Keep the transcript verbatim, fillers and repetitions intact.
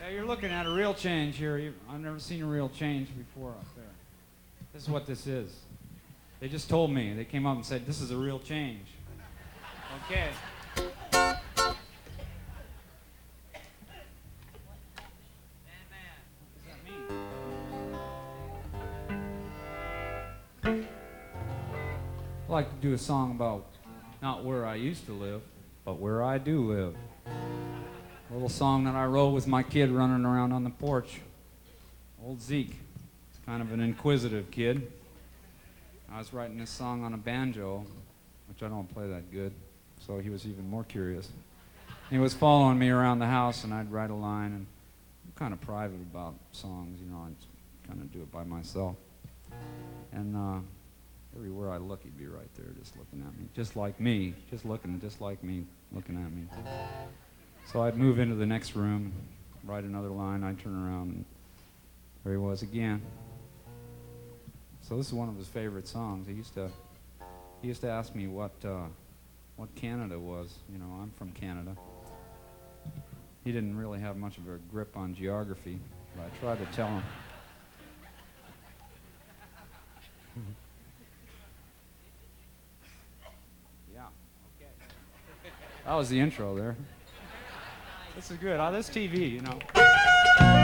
you're looking at a real change here. You, I've never seen a real change before up there. This is what this is. They just told me. They came up and said, this is a real change. Okay. I'd like to do a song about not where I used to live, but where I do live. A little song that I wrote with my kid running around on the porch. Old Zeke. He's kind of an inquisitive kid. I was writing this song on a banjo, which I don't play that good, so he was even more curious. He was following me around the house, and I'd write a line, and I'm kind of private about songs, you know, I kind of do it by myself. And uh, everywhere I look, he'd be right there just looking at me, just like me, just looking, just like me, looking at me. So I'd move into the next room, write another line, I'd turn around, and there he was again. So this is one of his favorite songs. He used to, he used to ask me what, uh, what Canada was. You know, I'm from Canada. He didn't really have much of a grip on geography, but I tried to tell him. Yeah, okay. That was the intro there. This is good. Oh, this T V, you know.